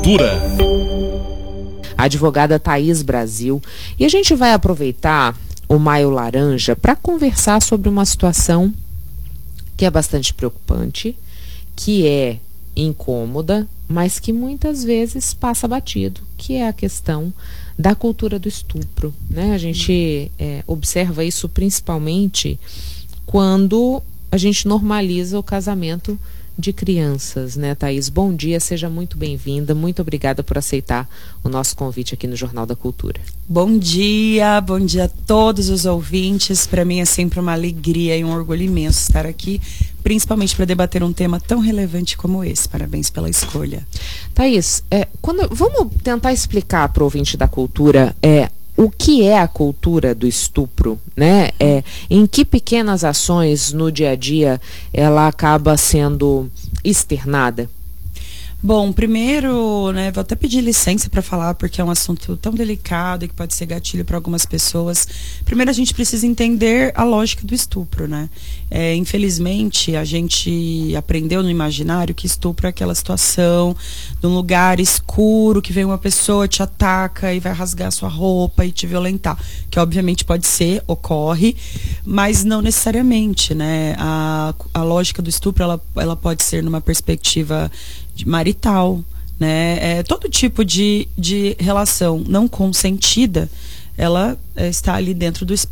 Cultura. A advogada Thaís Brasil. E a gente vai aproveitar o Maio Laranja para conversar sobre uma situação que é bastante preocupante, que é incômoda, mas que muitas vezes passa batido, que é a questão da cultura do estupro, né? A gente observa isso principalmente quando a gente normaliza o casamento de crianças, né, Thaís? Bom dia, seja muito bem-vinda, muito obrigada por aceitar o nosso convite aqui no Jornal da Cultura. Bom dia a todos os ouvintes. Para mim é sempre uma alegria e um orgulho imenso estar aqui, principalmente para debater um tema tão relevante como esse. Parabéns pela escolha. Thaís, vamos tentar explicar para o ouvinte da cultura o que é a cultura do estupro, né? Em que pequenas ações no dia a dia ela acaba sendo externada? Bom, primeiro, né, vou até pedir licença para falar, porque é um assunto tão delicado e que pode ser gatilho para algumas pessoas. Primeiro, a gente precisa entender a lógica do estupro, né? Infelizmente, a gente aprendeu no imaginário que estupro é aquela situação de um lugar escuro, que vem uma pessoa, te ataca e vai rasgar sua roupa e te violentar. Que obviamente pode ser, ocorre, mas não necessariamente, né? A lógica do estupro, ela pode ser numa perspectiva marital, né? Todo tipo de relação não consentida, ela está ali dentro do